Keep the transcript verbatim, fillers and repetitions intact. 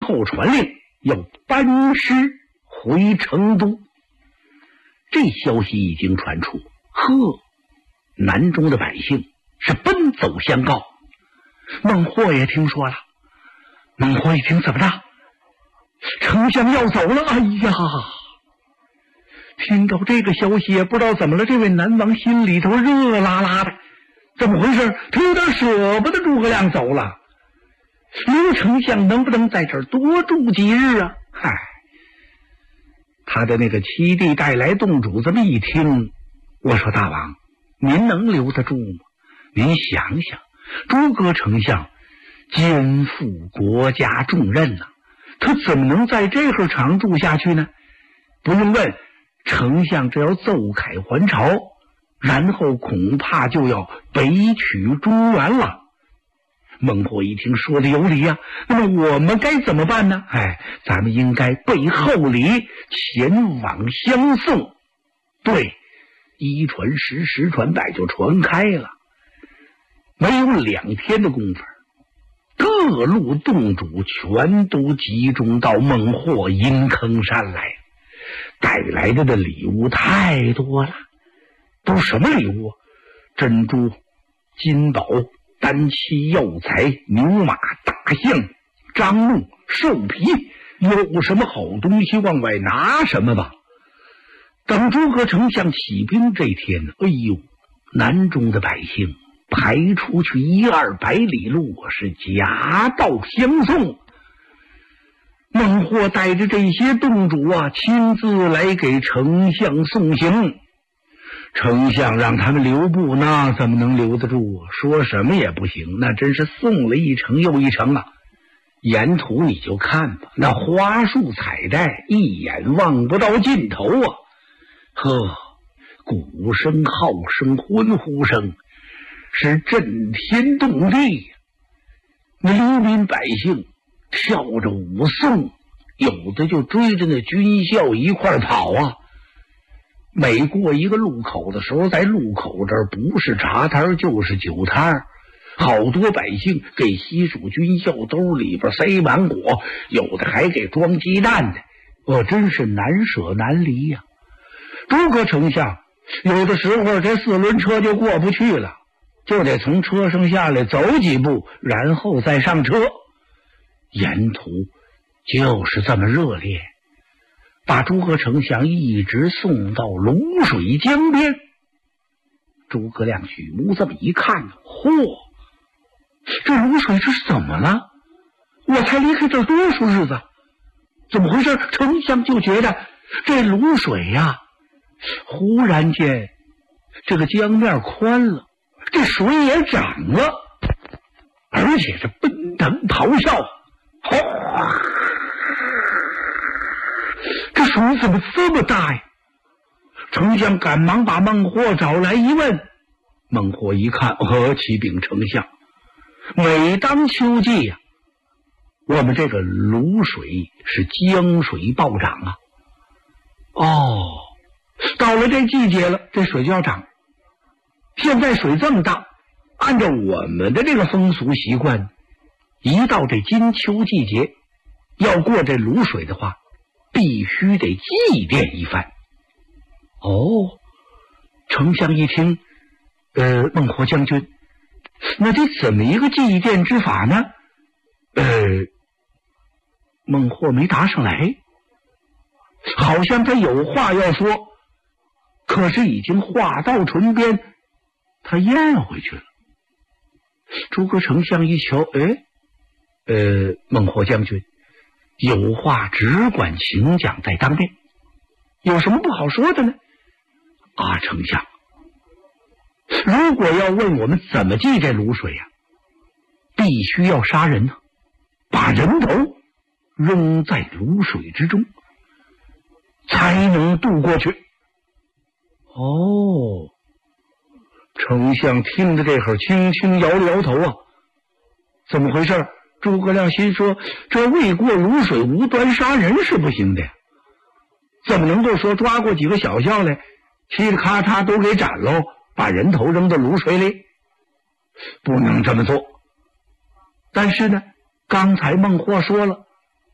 后传令要班师回成都。这消息一经传出，呵，南中的百姓是奔走相告。孟获也听说了，孟获一听，怎么着？丞相要走了！哎呀，听到这个消息，也不知道怎么了，这位南王心里头热辣辣的，怎么回事？他有点舍不得诸葛亮走了。刘丞相能不能在这儿多住几日啊？嗨，他的那个七弟带来洞主这么一听，我说大王，您能留得住吗？您想想，诸葛丞相肩负国家重任呐、啊，他怎么能在这会儿常住下去呢？不用问，丞相只要奏凯还朝，然后恐怕就要北取中原了。孟获一听，说的有理啊，那么我们该怎么办呢？哎，咱们应该备厚礼，前往相送。对，一传十，十传百，就传开了。没有两天的功夫，各路洞主全都集中到孟获阴坑山来，带来的的礼物太多了。都什么礼物？珍珠、金宝、丹漆、药材、牛马、大象、樟木、兽皮，有什么好东西往外拿什么吧。等诸葛丞相起兵这天，哎呦，南中的百姓排出去一二百里路，是夹道相送。孟获带着这些洞主啊，亲自来给丞相送行。丞相让他们留步，那怎么能留得住？说什么也不行，那真是送了一程又一程啊！沿途你就看吧，那花树彩带一眼望不到尽头啊！呵，鼓声、号声、欢呼声是震天动地呀！那流民百姓跳着舞送，有的就追着那军校一块跑啊！每过一个路口的时候，在路口这儿不是茶摊就是酒摊，好多百姓给西蜀军校兜里边塞满果，有的还给装鸡蛋的，我真是难舍难离呀、啊。诸葛丞相有的时候这四轮车就过不去了，就得从车上下来走几步，然后再上车。沿途就是这么热烈，把诸葛丞相一直送到泸水江边。诸葛亮举目这么一看，嚯，这泸水这是怎么了？我才离开这多少日子，怎么回事？丞相就觉得这泸水呀、啊，忽然间这个江面宽了，这水也涨了，而且是奔腾咆哮，哗！这水怎么这么大呀？丞相赶忙把孟获找来一问，孟获一看，呃，启禀丞相，每当秋季呀、啊，我们这个泸水是江水暴涨啊。哦，到了这季节了，这水就要涨。现在水这么大，按照我们的这个风俗习惯，一到这金秋季节，要过这泸水的话，必须得祭奠一番。哦，丞相一听，呃，孟获将军，那得怎么一个祭奠之法呢？呃，孟获没答上来，好像他有话要说，可是已经话到唇边，他咽回去了。诸葛丞相一瞧，哎，呃，孟获将军，有话只管请讲在当面，有什么不好说的呢？啊，丞相，如果要问我们怎么祭这泸水呀、啊，必须要杀人呢、啊，把人头扔在泸水之中，才能渡过去。哦，丞相听着这会儿，轻轻摇了摇头啊，怎么回事？诸葛亮心说，这未过泸水无端杀人是不行的呀，怎么能够说抓过几个小校来，嘁哩咔嚓都给斩喽，把人头扔到泸水里？不能这么做。但是呢，刚才孟获说了，